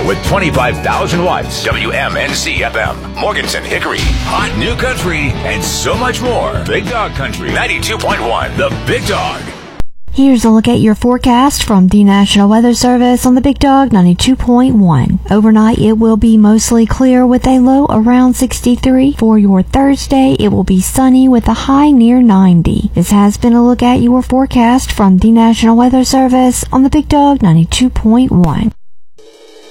with 25,000 watts. WMNC FM, Morganton, Hickory, Hot New Country, and so much more. Big Dog Country 92.1, The Big Dog. Here's a look at your forecast from the National Weather Service on the Big Dog 92.1. Overnight, it will be mostly clear with a low around 63. For your Thursday, it will be sunny with a high near 90. This has been a look at your forecast from the National Weather Service on the Big Dog 92.1.